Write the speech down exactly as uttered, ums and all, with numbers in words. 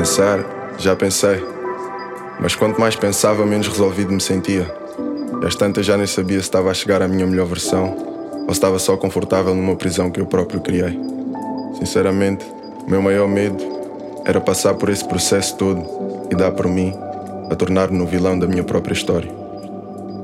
Pensar, já pensei. Mas quanto mais pensava, menos resolvido me sentia. E às tantas já nem sabia se estava a chegar à minha melhor versão ou se estava só confortável numa prisão que eu próprio criei. Sinceramente, o meu maior medo era passar por esse processo todo e dar por mim a tornar-me no vilão da minha própria história.